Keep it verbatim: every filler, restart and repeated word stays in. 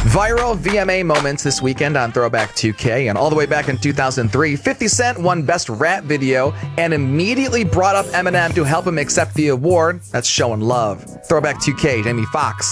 Viral V M A moments this weekend on Throwback two K, and all the way back in two thousand three, fifty Cent won Best Rap Video and immediately brought up Eminem to help him accept the award. That's showing love. Throwback two K, Jamie Foxx.